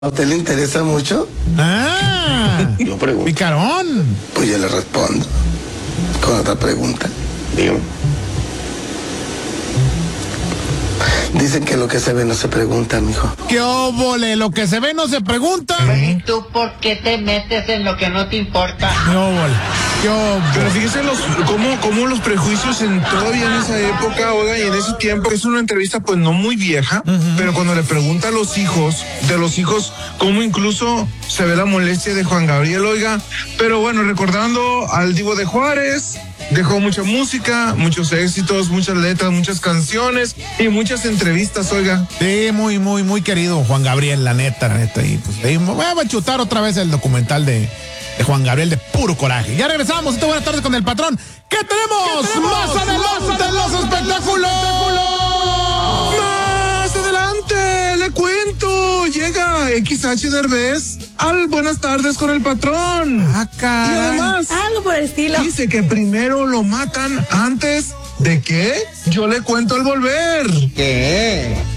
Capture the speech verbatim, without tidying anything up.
¿A usted le interesa mucho? Ah, Yo pregunto. picarón. Pues yo le respondo con otra pregunta. Dígame. Dicen que lo que se ve no se pregunta, mijo. ¡Qué óvole! Lo que se ve no se pregunta. ¿Y tú por qué te metes en lo que no te importa? ¡Qué óvole! ¡Qué óvole! Pero fíjese los, cómo, cómo los prejuicios en todavía en esa época, oiga, y en ese tiempo, es una entrevista pues no muy vieja, uh-huh. Pero cuando le pregunta a los hijos, de los hijos, cómo incluso se ve la molestia de Juan Gabriel, oiga, pero bueno, recordando al Divo de Juárez, dejó mucha música, muchos éxitos, muchas letras, muchas canciones y muchas entrevistas, oiga. Sí, muy, muy, muy querido Juan Gabriel, la neta, la neta. Y pues ahí voy a chutar otra vez el documental de, de Juan Gabriel de puro coraje. Ya regresamos, esta buenas tardes con el patrón. ¿Qué tenemos? ¿Qué tenemos? Más adelante en los espectáculos. Más adelante, le cuento. Llega X H Derbez al Buenas Tardes con el patrón. Ah, caray. Y además, algo por el estilo. Dice que primero lo matan antes de que yo le cuento al volver. ¿Qué?